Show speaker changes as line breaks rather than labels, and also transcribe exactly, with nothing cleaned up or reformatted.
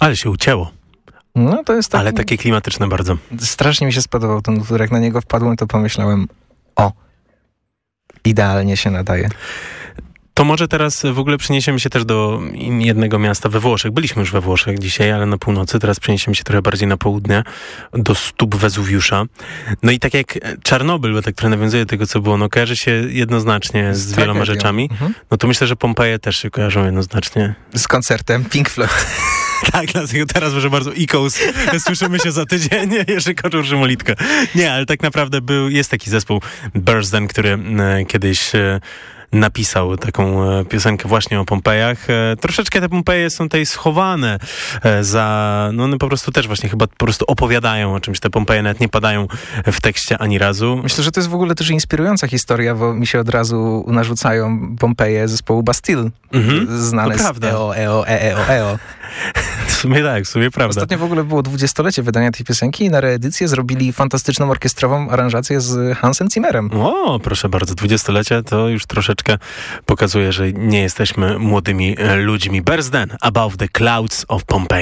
Ale się ucięło.
No to jest tak.
Ale takie klimatyczne bardzo.
Strasznie mi się spodobał ten utwór. Jak na niego wpadłem, to pomyślałem, o, idealnie się nadaje.
To może teraz w ogóle przeniesiemy się też do jednego miasta we Włoszech. Byliśmy już we Włoszech dzisiaj, ale na północy. Teraz przeniesiemy się trochę bardziej na południe, do stóp Wezuwiusza. No i tak jak Czarnobyl, bo tak trochę nawiązuje do tego, co było, no kojarzy się jednoznacznie z, z wieloma rzeczami. Mhm. No to myślę, że Pompeje też się kojarzą jednoznacznie.
Z koncertem Pink Floyd.
Tak, dlatego teraz proszę bardzo, Echoes. Słyszymy się za tydzień, Jerzy Koczur, Szymolitka. Nie, ale tak naprawdę był, jest taki zespół Burzden, który e, kiedyś e, napisał taką e, piosenkę właśnie o Pompejach. E, troszeczkę te Pompeje są tutaj schowane e, za, no one po prostu też właśnie chyba po prostu opowiadają o czymś. Te Pompeje nawet nie padają w tekście ani razu.
Myślę, że to jest w ogóle też inspirująca historia, bo mi się od razu narzucają Pompeje zespołu Bastille. Mhm, znane z EO, EO, EO, EO.
W sumie tak, w sumie prawda.
Ostatnio w ogóle było dwudziestolecie wydania tej piosenki i na reedycję zrobili fantastyczną orkiestrową aranżację z Hansem Zimmerem.
O, proszę bardzo, dwudziestolecie to już troszeczkę pokazuje, że nie jesteśmy młodymi ludźmi. Burzden, Above the Clouds of Pompeii.